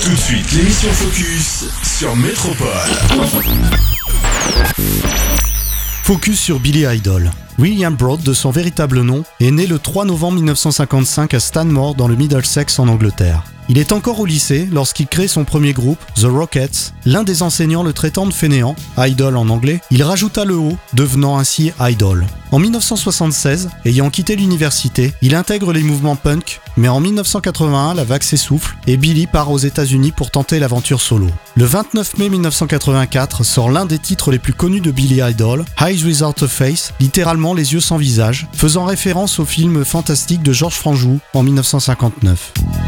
Tout de suite, l'émission Focus sur Métropole. Focus sur Billy Idol. William Broad, de son véritable nom, est né le 3 novembre 1955 à Stanmore dans le Middlesex en Angleterre. Il est encore au lycée lorsqu'il crée son premier groupe, The Rockets. L'un des enseignants le traitant de fainéant, idol en anglais, il rajouta le O, devenant ainsi Idol. En 1976, ayant quitté l'université, il intègre les mouvements punk, mais en 1981, la vague s'essouffle et Billy part aux États-Unis pour tenter l'aventure solo. Le 29 mai 1984 sort l'un des titres les plus connus de Billy Idol, Eyes Without a Face, littéralement les yeux sans visage, faisant référence au film fantastique de Georges Franjoux en 1959.